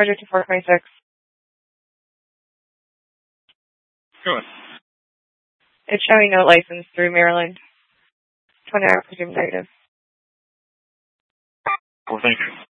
Roger to 426. Go ahead. It's showing no license through Maryland. 20 hour presumed negative. Well, thank you.